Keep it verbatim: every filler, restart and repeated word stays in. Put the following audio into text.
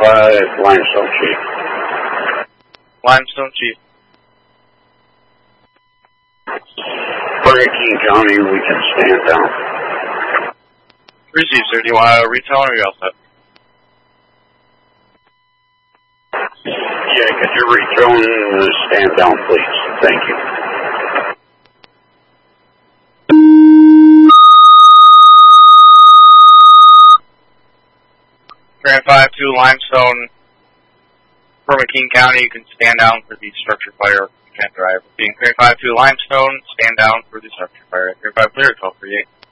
five, Limestone Chief. Limestone Chief. King County, we can stand down. Receive, sir. Do you want to retell or are you all set? Yeah, could you retone the stand down, please? Thank you. Grand five two Limestone, Perma King County, you can stand down for the structure fire. You can't drive. Being Grand five two Limestone, stand down for the structure fire. Grand five clear, twelve thirty-eight.